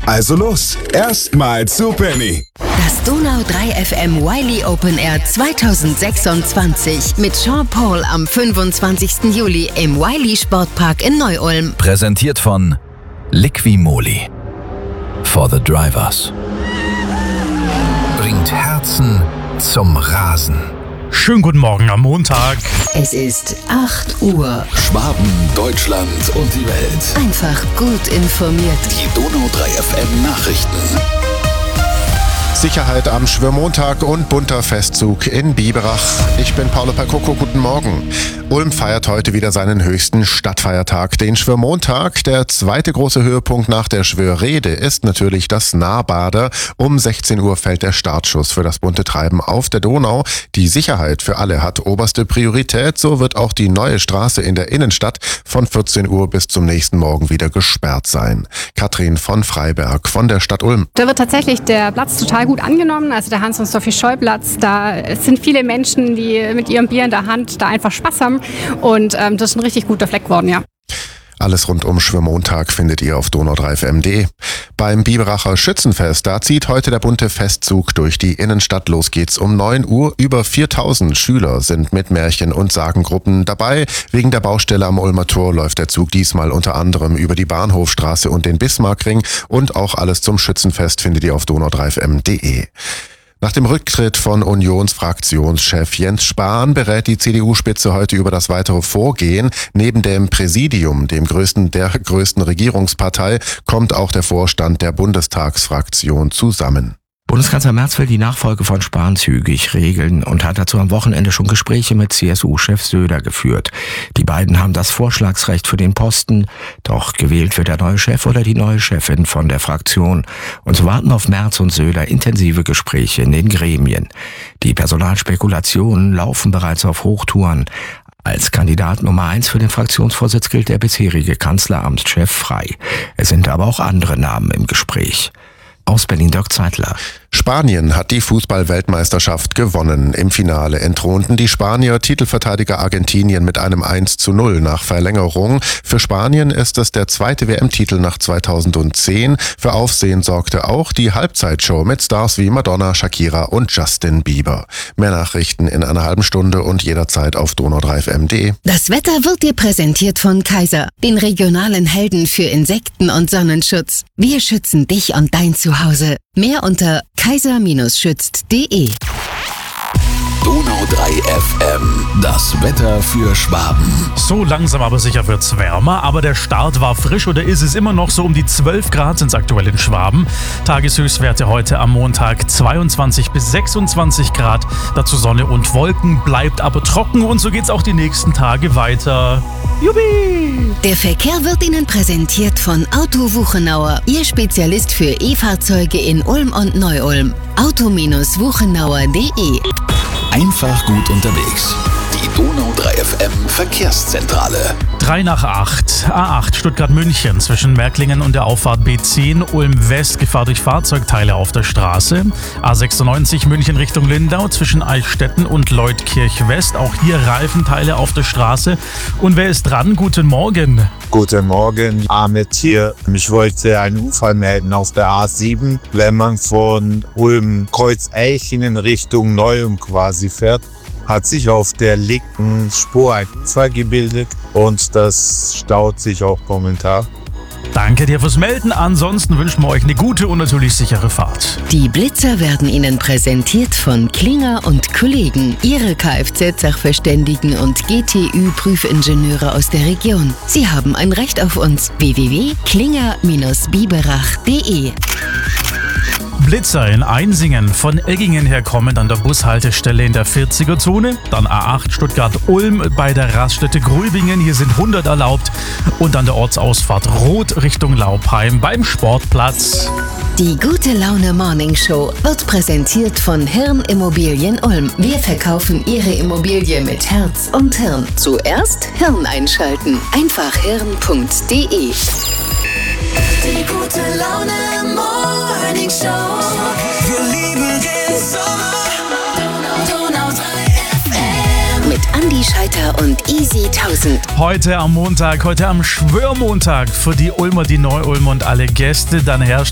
Also los, erstmal zu Penny. Das Donau 3 FM Wiley Open Air 2026 mit Sean Paul am 25. Juli im Wiley Sportpark in Neu-Ulm. Präsentiert von Liqui-Moly. For the Drivers. Bringt Herzen zum Rasen. Schönen guten Morgen am Montag. Es ist 8 Uhr. Schwaben, Deutschland und die Welt. Einfach gut informiert. Die Donau 3 FM Nachrichten. Sicherheit am Schwörmontag und bunter Festzug in Biberach. Ich bin Paolo Percoco, guten Morgen. Ulm feiert heute wieder seinen höchsten Stadtfeiertag, den Schwörmontag. Der zweite große Höhepunkt nach der Schwörrede ist natürlich das Nahbader. Um 16 Uhr fällt der Startschuss für das bunte Treiben auf der Donau. Die Sicherheit für alle hat oberste Priorität. So wird auch die neue Straße in der Innenstadt von 14 Uhr bis zum nächsten Morgen wieder gesperrt sein. Katrin von Freiberg von der Stadt Ulm. Da wird tatsächlich der Platz total gut angenommen, also der Hans-und-Sophie-Scholl-Platz. Da sind viele Menschen, die mit ihrem Bier in der Hand da einfach Spaß haben und das ist ein richtig guter Fleck geworden, ja. Alles rund um Schwörmontag findet ihr auf donau3fm.de. Beim Biberacher Schützenfest, da zieht heute der bunte Festzug durch die Innenstadt. Los geht's um 9 Uhr. Über 4000 Schüler sind mit Märchen- und Sagengruppen dabei. Wegen der Baustelle am Ulmer Tor läuft der Zug diesmal unter anderem über die Bahnhofstraße und den Bismarckring. Und auch alles zum Schützenfest findet ihr auf donau3fm.de. Nach dem Rücktritt von Unionsfraktionschef Jens Spahn berät die CDU-Spitze heute über das weitere Vorgehen. Neben dem Präsidium, der größten Regierungspartei, kommt auch der Vorstand der Bundestagsfraktion zusammen. Bundeskanzler Merz will die Nachfolge von Spahn zügig regeln und hat dazu am Wochenende schon Gespräche mit CSU-Chef Söder geführt. Die beiden haben das Vorschlagsrecht für den Posten, doch gewählt wird der neue Chef oder die neue Chefin von der Fraktion. Und so warten auf Merz und Söder intensive Gespräche in den Gremien. Die Personalspekulationen laufen bereits auf Hochtouren. Als Kandidat Nummer 1 für den Fraktionsvorsitz gilt der bisherige Kanzleramtschef Frey. Es sind aber auch andere Namen im Gespräch. Aus Berlin Dirk Zeitler. Spanien hat die Fußball-Weltmeisterschaft gewonnen. Im Finale entthronten die Spanier Titelverteidiger Argentinien mit einem 1:0 nach Verlängerung. Für Spanien ist es der zweite WM-Titel nach 2010. Für Aufsehen sorgte auch die Halbzeitshow mit Stars wie Madonna, Shakira und Justin Bieber. Mehr Nachrichten in einer halben Stunde und jederzeit auf donau3fm.de. Das Wetter wird dir präsentiert von Kaiser, den regionalen Helden für Insekten- und Sonnenschutz. Wir schützen dich und dein Zuhause. Mehr unter kaiser-schützt.de. Donau 3 FM. Das Wetter für Schwaben. So langsam aber sicher wird's wärmer, aber der Start war frisch oder ist es immer noch so um die 12 Grad sind's aktuell in Schwaben. Tageshöchstwerte heute am Montag 22 bis 26 Grad. Dazu Sonne und Wolken, bleibt aber trocken und so geht's auch die nächsten Tage weiter. Jubi! Der Verkehr wird Ihnen präsentiert von Auto Wuchenauer, Ihr Spezialist für E-Fahrzeuge in Ulm und Neu-Ulm. auto-wuchenauer.de. Einfach gut unterwegs. Die Donau 3 FM Verkehrszentrale. 3 nach 8. A8 Stuttgart-München zwischen Märklingen und der Auffahrt B10. Ulm-West Gefahr durch Fahrzeugteile auf der Straße. A96 München Richtung Lindau zwischen Eichstätten und Leutkirch-West. Auch hier Reifenteile auf der Straße. Und wer ist dran? Guten Morgen. Guten Morgen, Ahmed hier. Ich wollte einen Unfall melden auf der A7. Wenn man von Ulm Kreuz-Elching in Richtung Neu-Ulm quasi fährt, hat sich auf der linken Spur ein Unfall gebildet und das staut sich auch momentan. Danke dir fürs Melden. Ansonsten wünschen wir euch eine gute und natürlich sichere Fahrt. Die Blitzer werden Ihnen präsentiert von Klinger und Kollegen, Ihre Kfz-Sachverständigen und GTÜ-Prüfingenieure aus der Region. Sie haben ein Recht auf uns. www.klinger-biberach.de. Blitzer in Einsingen, von Eggingen her kommend an der Bushaltestelle in der 40er-Zone, dann A8 Stuttgart-Ulm bei der Raststätte Grübingen, hier sind 100 erlaubt und an der Ortsausfahrt Rot Richtung Laupheim beim Sportplatz. Die Gute Laune Morning Show wird präsentiert von Hirn Immobilien Ulm. Wir verkaufen Ihre Immobilie mit Herz und Hirn. Zuerst Hirn einschalten. Einfach hirn.de. Die Gute Laune Morning Show. Wir lieben den Sommer. Donau 3 FM. Mit Andi Scheiter und Easy 1000. Heute am Montag, heute am Schwörmontag für die Ulmer, die Neu-Ulmer und alle Gäste. Dann herrscht